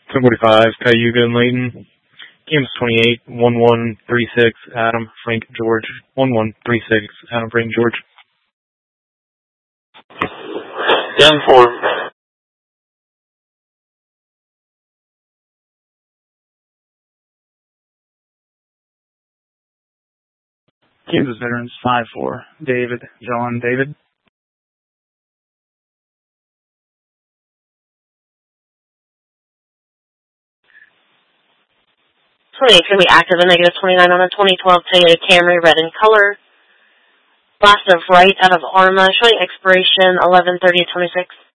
1045, Cayuga and Layton. Kansas 28, 1136, Adam, Frank, George. 1136, Adam, Frank, George. 10-4. Kansas Veterans 5-4, David, John, David. 28 going to be active and negative 29 on the 2012 Toyota Camry, red in color. Blast of right out of ARMA, showing expiration 11/30/26.